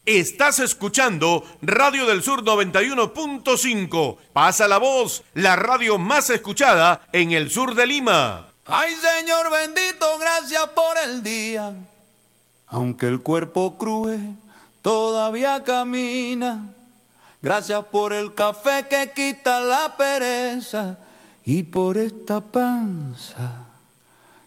Estás escuchando Radio del Sur 91.5. Pasa la voz, la radio más escuchada en el sur de Lima. Ay, Señor bendito, gracias por el día. Aunque el cuerpo cruje, todavía camina. Gracias por el café que quita la pereza y por esta panza